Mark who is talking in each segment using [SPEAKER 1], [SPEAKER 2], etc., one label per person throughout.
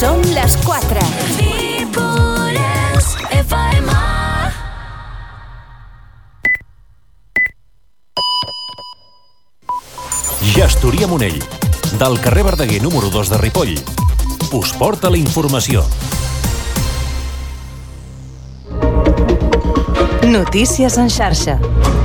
[SPEAKER 1] Són les 4.
[SPEAKER 2] Gestoria Monell, del carrer Verdaguer número 2 de Ripoll, us porta la informació.
[SPEAKER 1] Notícies en xarxa.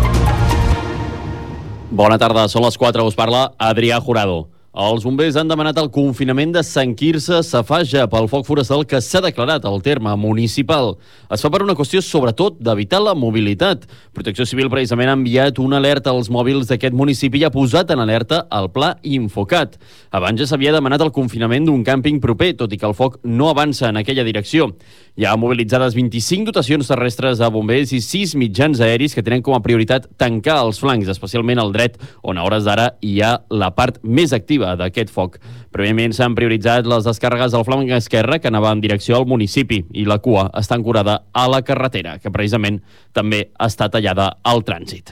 [SPEAKER 3] Bona tarda, són les 4, us parla Adrià Jurado. Els bombers han demanat el confinament de Sant Quirze Safaja pel foc forestal que s'ha declarat al terme municipal. Es fa per una qüestió, sobretot, d'evitar la mobilitat. Protecció Civil precisament ha enviat una alerta als mòbils d'aquest municipi i ha posat en alerta el pla Infocat. Abans ja s'havia demanat el confinament d'un càmping proper, tot i que el foc no avança en aquella direcció. Hi ha mobilitzades 25 dotacions terrestres a bombers i 6 mitjans aeris que tenen com a prioritat tancar els flancs, especialment al dret, on a hores d'ara hi ha la part més activa d'aquest foc. Prèviament s'han prioritzat les descàrregues al flanc esquerre que anava en direcció al municipi i la cua està ancorada a la carretera, que precisament també està tallada al trànsit.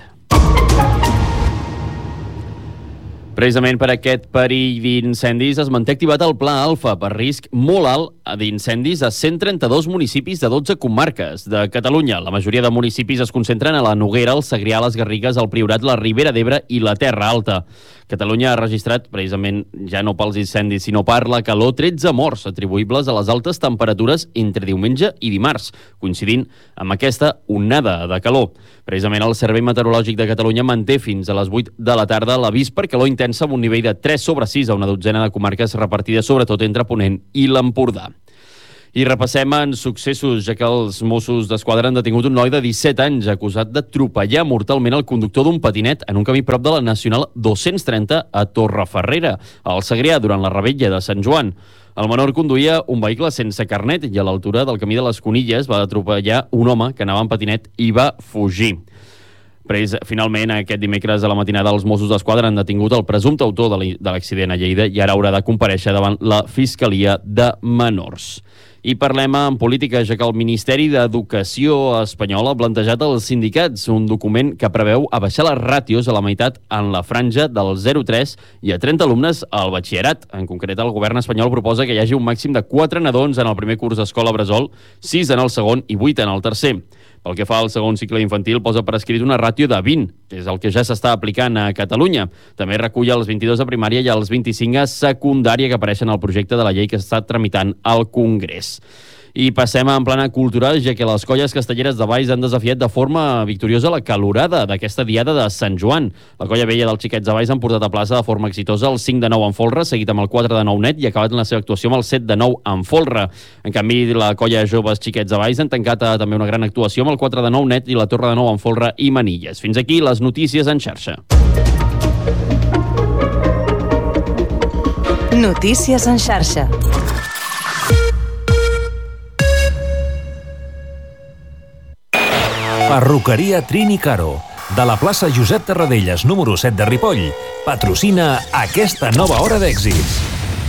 [SPEAKER 3] Precisament per aquest perill d'incendis es manté activat el Pla Alfa per risc molt alt d'incendis a 132 municipis de 12 comarques de Catalunya. La majoria de municipis es concentren a la Noguera, el Segrià, les Garrigues, el Priorat, la Ribera d'Ebre i la Terra Alta. Catalunya ha registrat, precisament ja no pels incendis, sinó per la calor, 13 morts atribuïbles a les altes temperatures entre diumenge i dimarts, coincidint amb aquesta onada de calor. Precisament el Servei Meteorològic de Catalunya manté fins a les 8 de la tarda l'avís per calor intensa amb un nivell de 3/6 a una dotzena de comarques repartides sobretot entre Ponent i l'Empordà. I repassem en successos, ja que els Mossos d'Esquadra han detingut un noi de 17 anys acusat d'atropellar mortalment el conductor d'un patinet en un camí prop de la Nacional 230 a Torreferrera, al Segrià, durant la revetlla de Sant Joan. El menor conduïa un vehicle sense carnet i a l'altura del camí de les Conilles va atropellar un home que anava en patinet i va fugir. Finalment, aquest dimecres a la matinada els Mossos d'Esquadra han detingut el presumpte autor de l'accident a Lleida i ara haurà de comparèixer davant la Fiscalia de Menors. I parlem en política, ja que el Ministeri d'Educació espanyol ha plantejat als sindicats un document que preveu abaixar les ràtios a la meitat en la franja del 0,3 i a 30 alumnes al batxillerat. En concret, el govern espanyol proposa que hi hagi un màxim de 4 nadons en el primer curs d'escola bressol, 6 en el segon i 8 en el tercer. Pel que fa al segon cicle infantil, posa per escrit una ràtio de 20, que és el que ja s'està aplicant a Catalunya. També recull els 22 a primària i els 25 a secundària que apareixen al projecte de la llei que s'està tramitant al Congrés. I passem en plana cultural, ja que les colles castelleres de Valls han desafiat de forma victoriosa la calorada d'aquesta diada de Sant Joan. La colla vella dels Xiquets de Valls han portat a plaça de forma exitosa el 5-9 en folre, seguit amb el 4-9 net i acabat la seva actuació amb el 7-9 en folre. En canvi, la colla joves Xiquets de Valls han tancat també una gran actuació amb el 4-9 net i la torre de 9 en folre i manilles. Fins aquí les notícies en xarxa.
[SPEAKER 1] Notícies en xarxa.
[SPEAKER 2] Perruqueria Trini Caro, de la plaça Josep Tarradellas número 7 de Ripoll, patrocina aquesta nova hora d'èxits.